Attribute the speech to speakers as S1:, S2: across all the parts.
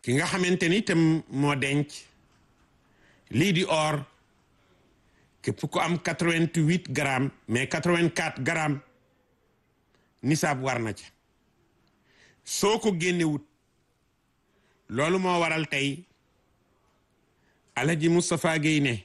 S1: ki nga xamante ni tam moo denc lii di or képp ku am 88 grammes mais 84 grammes nisaab war na ca soo ko génnewut loolu moo waral tey Alhaji Moustapha Guèye ne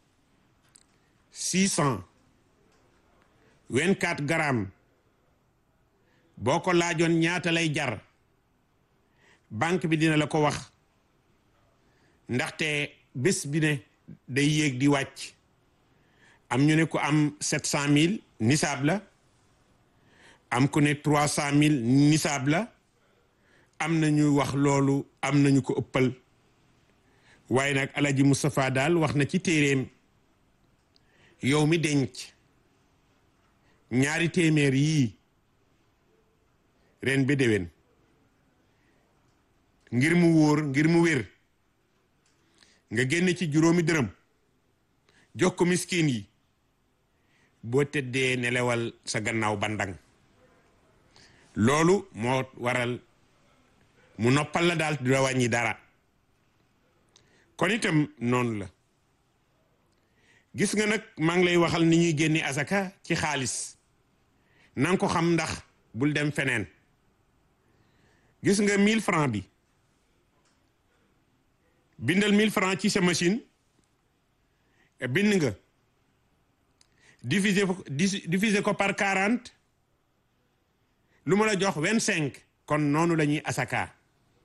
S1: 624 grammes boo ko laajoon ñaata lay jar banque bi dina la ko wax ndaxte bés bi ne day yéeg di wàcc am ñu ne ku am 700 000 nisaab la am ku ne 300 000 nisaab la am na ñu wax loolu am nañu ko ëppal waaye nag Alhaji Moustapha daal wax na ci téeréem yow mi denc ñaari téeméer yii ren ba déwén ngir mu wóor ngir mu wér nga génn ci juróomi dërëm jox ko miskin yi boo tëddee nelewal sa gannaaw bandang loolu moo waral mu noppal la daal du la wàññi dara kon itam noonu la gis nga nag maa ngi lay waxal ni ñuy génne asaka ci xaalis nanga ko xam ndax bul dem feneen gis nga 1000 francs bi bindal 1000 francs ci sa machine bind nga diviser ko par 40 lu ma la jox 25 kon noonu la ñuy asaka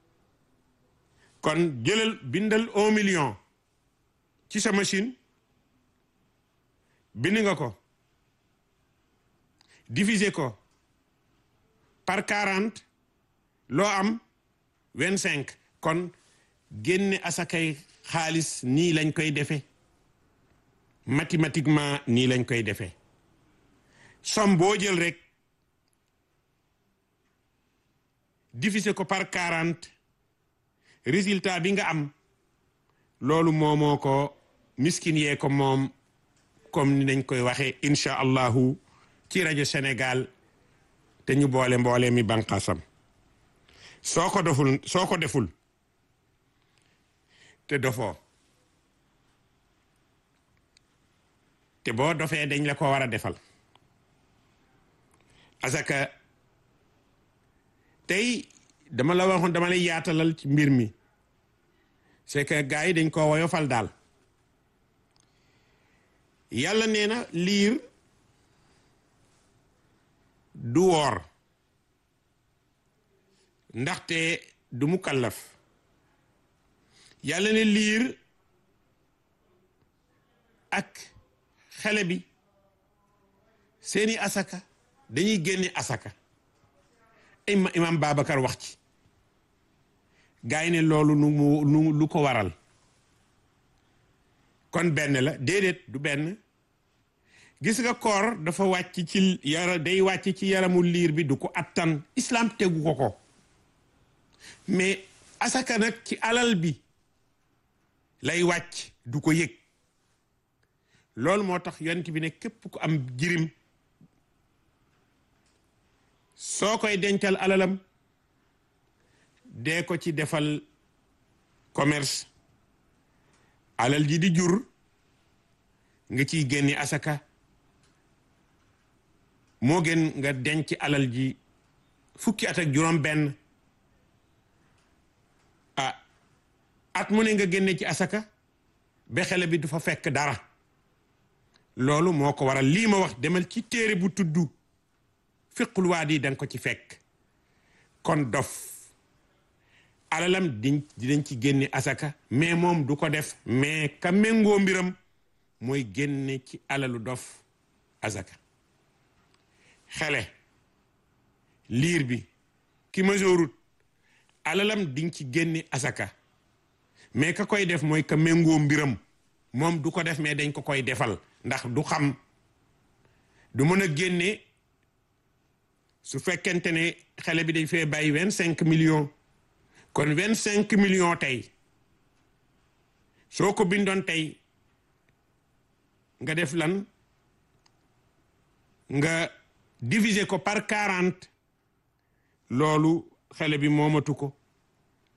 S1: kon jëlal bindal 1 million ci sa machine bind nga ko diviser ko par 40 loo am 25 kon génne asakay xaalis nii lañ koy defee mathématiquement nii lañ koy defee somme boo jël rek diviser ko par 40 résultat bi nga am loolu moomoo ko miskin yee ko moom comme ni dañ koy waxee incha allahu ci rajo Sénégal te ñu boole mi banqaasam soo ko deful te dofoo te boo dofee dañ la ko war a defal asaka tey dama la waxoon dama lay yaatalal ci mbir mi c'est que gars yi dañ ko woyofal daal yàlla nee na liir du woor ndaxte du mu kallaf yàlla ne liir ak xale bi seeni asaka dañuy génne asaka imam Babacar wax ci gaa yi ne loolu lu ko waral kon benn la déedéet du benn gis nga koor dafa wàcc ci day wàcc ci yaramu liir bi du ko attan islam tegu ko mais asaka nag ci alal bi lay wàcc du ko yëg loolu moo tax yonent bi ne képp ku am jirim soo koy dencal alalam dee ko ci defal commerce alal ji di jur nga ciy génne asaka moo gën nga denc alal ji fukki at ak juróom benn at mu ne nga génne ci asaka ba xale bi du fa fekk dara loolu moo ko waral lii ma wax demal ci téere bu tudd fiqul waadi danga ko ci fekk kon dof alalam dinañ ci génne asaka mais moom du ko def mais ka méngoo mbiram mooy génne ci alalu dof asaka xale liir bi ki majoorut alalam diñ ci génne asaka mais ka koy def mooy ka méngoo mbiram moom du ko def mais dañ ko koy defal ndax du xam du mën a génne su fekkente ne xale bi dañ fee bàyyi 25 millions kon 25 millions tey soo ko bindoon tey nga def lan nga diviser ko par 40 loolu xale bi moomatu ko